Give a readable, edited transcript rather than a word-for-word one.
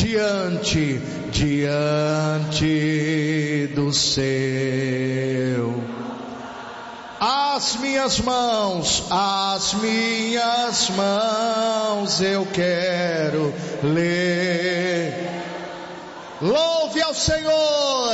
diante do seu. As minhas mãos eu quero ler. Louve ao Senhor.